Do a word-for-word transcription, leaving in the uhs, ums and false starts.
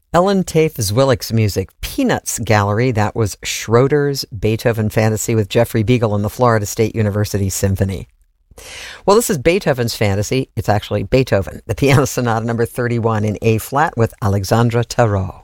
Ellen Tafe Zwillich's music, Peanuts Gallery. That was Schroeder's Beethoven Fantasy with Jeffrey Beagle and the Florida State University Symphony. Well, this is Beethoven's Fantasy. It's actually Beethoven, the Piano Sonata number thirty-one in A flat with Alexandre Tarot.